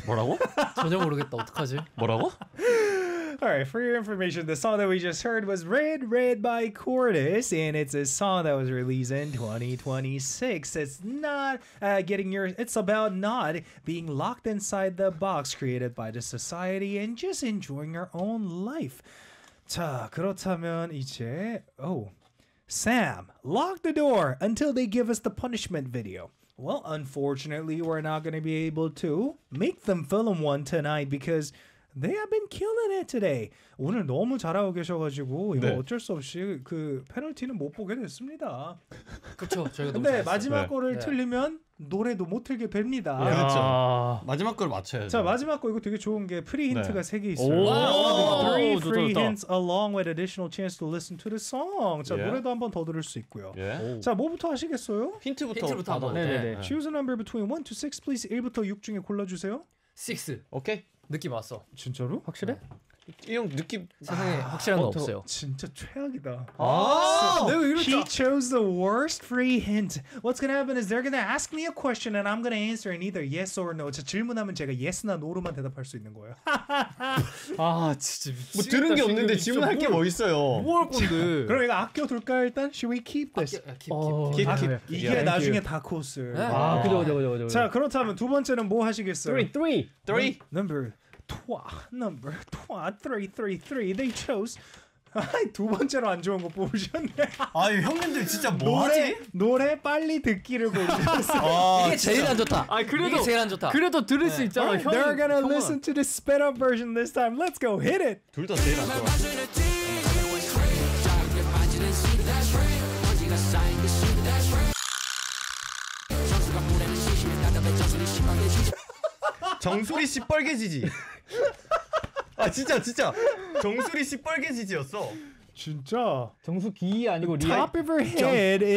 뭐라고? 전혀 모르겠다. 어떡하지? 뭐라고? Alright, for your information, the song that we just heard was Red by Cordis, and it's a song that was released in 2026. It's not it's about not being locked inside the box created by the society and just enjoying your own life. 자, 그렇다면 이제, Sam, lock the door until they give us the punishment video. Well, unfortunately, we're not going to be able to make them film one tonight because they have been killing it today. 오늘 너무 잘하고 계셔가지고 이거 네. 어쩔 수 없이 그 페널티는 못 보게 됐습니다. 그렇죠. 저희가 너무 근데 잘했어요. 마지막 네. 거를 네. 틀리면 노래도 못 틀게 됩니다. 그렇죠. 마지막 걸 맞춰야죠. 자, 마지막 거 이거 되게 좋은 게 프리 힌트가 네. 3개 있어요. 오, Three 좋다, free 좋다. hints along with additional chance to listen to the song. 자, 예. 노래도 한 번 더 들을 수 있고요. 예. 자, 뭐부터 하시겠어요? 힌트부터 힌트부터 받아도 한번. 돼. 네네네. Choose a number between 1 to 6, please. 1부터 6 중에 골라주세요. 6. 오케이. 느낌 왔어. 진짜로? 확실해? 이 형 느낌 세상에 확실한 건 없어요. 진짜 최악이다. 내가 He chose the worst free hint. What's gonna happen is they're gonna ask me a question and I'm gonna answer in either yes or no. 자, 질문하면 제가 yes나 no로만 대답할 수 있는 거예요. 아 진짜 뭐 들은 게 없는데 질문할 게 뭐 있어요? 뭐 할 건데? 그럼 이거 아껴둘까요 일단? Should we keep this? 킵. 이게 나중에 다크호스. 아, 그죠. 자, 그렇다면 두 번째는 뭐 하시겠어요? 3. Number 3. They chose. 두 번째로 안 좋은 거 뽑으셨네. 아, 형님들 진짜 뭐 하지? 노래 빨리 듣기를 고르셨어요. 이게 제일 안 좋다. 아 그래도 이게 제일 안 좋다. 그래도 들을 수 있잖아. 형. They're gonna listen to the sped up version this time. Let's go, hit it. 둘 다 제일 안 좋아. 정수리 씨 뻘개지지. 아 진짜 정수리 씨 뻘개지지였어. 진짜. 정수 기 아니고 리아. Top of her head